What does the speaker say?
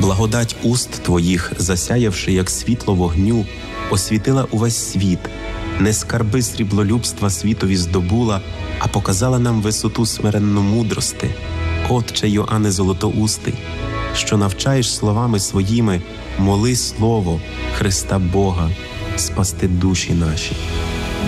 Благодать уст Твоїх, засяявши, як світло вогню, освітила увесь світ, не скарби сріблолюбства світові здобула, а показала нам висоту смиренну мудрости. Отче Йоанне Золотоустий, що навчаєш словами своїми, моли Слово Христа Бога спасти душі наші.